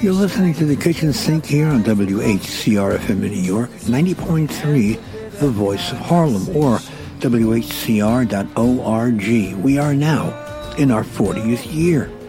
You're listening to The Kitchen Sink here on WHCR-FM in New York, 90.3, The Voice of Harlem, or WHCR.org. We are now in our 40th year.